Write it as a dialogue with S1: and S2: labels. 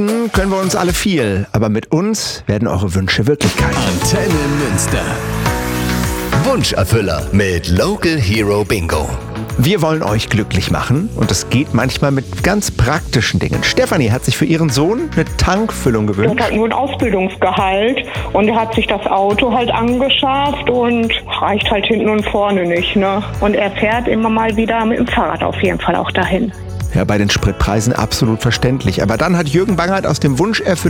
S1: Können wir uns alle viel, aber mit uns werden eure Wünsche Wirklichkeit.
S2: Antenne Münster. Wunscherfüller mit Local Hero Bingo.
S1: Wir wollen euch glücklich machen und das geht manchmal mit ganz praktischen Dingen. Stefanie hat sich für ihren Sohn eine Tankfüllung
S3: Er
S1: gewünscht.
S3: hat nur ein Ausbildungsgehalt und er hat sich das Auto halt angeschafft und reicht halt hinten und vorne nicht, ne? Und er fährt immer mal wieder mit dem Fahrrad auf jeden Fall auch dahin.
S1: Ja, bei den Spritpreisen absolut verständlich. Aber dann hat Jürgen Bangert aus dem Wunscherfüller